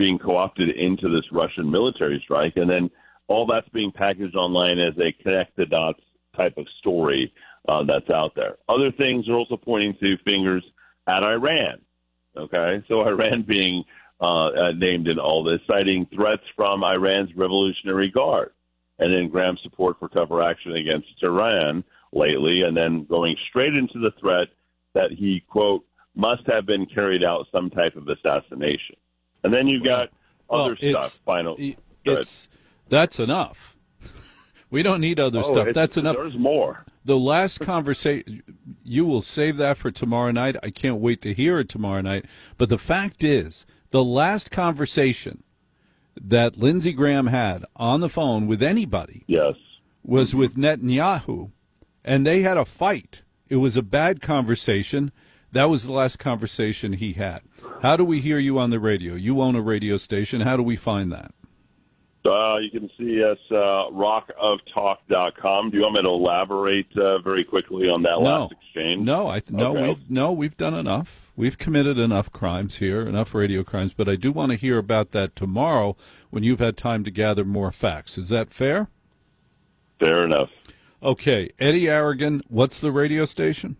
being co-opted into this Russian military strike. And then all that's being packaged online as a connect-the-dots type of story that's out there. Other things are also pointing to fingers at Iran. Okay, so Iran being named in all this, citing threats from Iran's Revolutionary Guard, and then Graham's support for tougher action against Iran lately, and then going straight into the threat that he, quote, must have been carried out some type of assassination. And then you've got other stuff. That's enough. We don't need other stuff. That's enough. There's more. The last conversation, you will save that for tomorrow night. I can't wait to hear it tomorrow night. But the fact is, the last conversation that Lindsey Graham had on the phone with anybody was with Netanyahu, and they had a fight. It was a bad conversation. That was the last conversation he had. How do we hear you on the radio? You own a radio station. How do we find that? You can see us rockoftalk.com. Do you want me to elaborate very quickly on that last exchange? No, we've done enough. We've committed enough crimes here, enough radio crimes, but I do want to hear about that tomorrow when you've had time to gather more facts. Is that fair? Fair enough. Okay. Eddie Aragon, what's the radio station?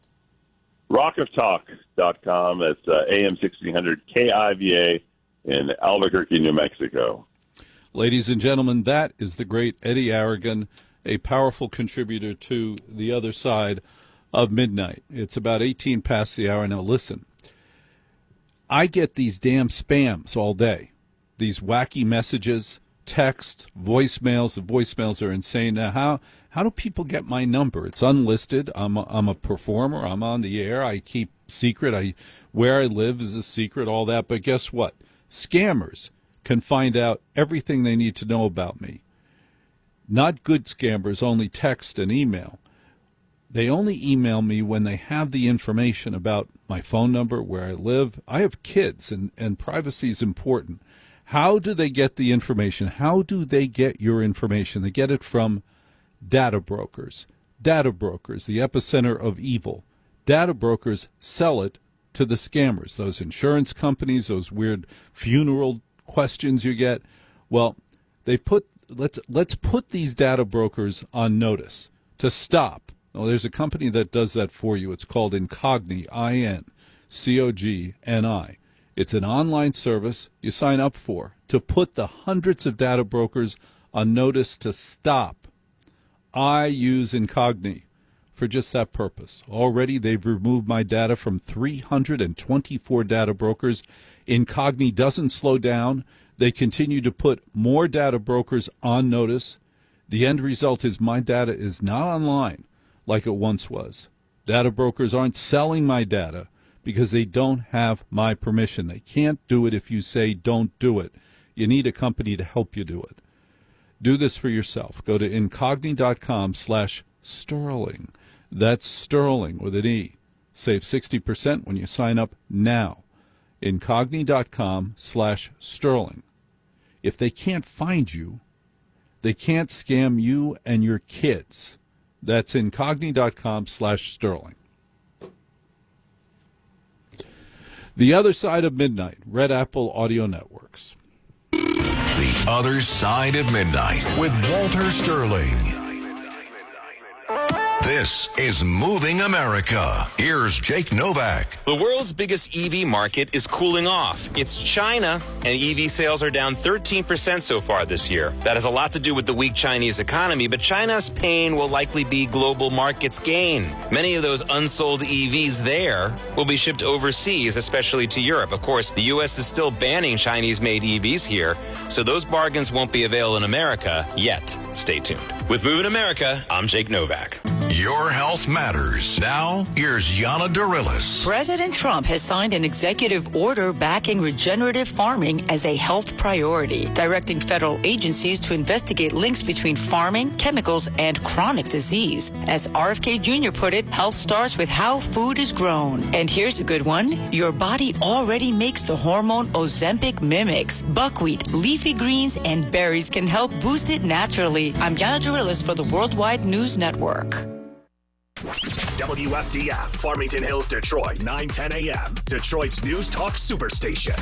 rockoftalk.com. It's AM 1600 KIVA in Albuquerque, New Mexico. Ladies and gentlemen, that is the great Eddie Aragon, a powerful contributor to the other side of midnight. It's about 18 past the hour. Now, listen, I get these damn spams all day, these wacky messages, texts, voicemails. The voicemails are insane. Now, how do people get my number? It's unlisted. I'm a performer. I'm on the air. I keep secret. Where I live is a secret, all that. But guess what? Scammers can find out everything they need to know about me. Not good scammers only text and email. They only email me when they have the information about my phone number, where I live. I have kids, and privacy is important. How do they get the information? How do they get your information? They get it from data brokers. Data brokers, the epicenter of evil. Data brokers sell it to the scammers, those insurance companies, those weird funeral questions you get. Well, let's put these data brokers on notice to stop. Well, there's a company that does that for you. It's called Incogni, INCOGNI. It's an online service you sign up for to put the hundreds of data brokers on notice to stop. I use Incogni for just that purpose. Already they've removed my data from 324 data brokers. Incogni doesn't slow down. They continue to put more data brokers on notice. The end result is my data is not online like it once was. Data brokers aren't selling my data because they don't have my permission. They can't do it if you say don't do it. You need a company to help you do it. Do this for yourself. Go to incogni.com/Sterling. That's Sterling with an E. Save 60% when you sign up now. Incogni.com/Sterling. If they can't find you, they can't scam you and your kids. That's incogni.com/Sterling. The Other Side of Midnight, Red Apple Audio Networks. The Other Side of Midnight with Walter Sterling. This is Moving America. Here's Jake Novak. The world's biggest EV market is cooling off. It's China, and EV sales are down 13% so far this year. That has a lot to do with the weak Chinese economy, but China's pain will likely be global markets' gain. Many of those unsold EVs there will be shipped overseas, especially to Europe. Of course, the U.S. is still banning Chinese-made EVs here, so those bargains won't be available in America yet. Stay tuned. With Moving America, I'm Jake Novak. Your health matters. Now, here's Yana Dorilis. President Trump has signed an executive order backing regenerative farming as a health priority, directing federal agencies to investigate links between farming, chemicals, and chronic disease. As RFK Jr. put it, health starts with how food is grown. And here's a good one. Your body already makes the hormone Ozempic mimics. Buckwheat, leafy greens, and berries can help boost it naturally. I'm Yana Dorilis for the Worldwide News Network. WFDF, Farmington Hills, Detroit, 9:10 a.m. Detroit's News Talk Superstation.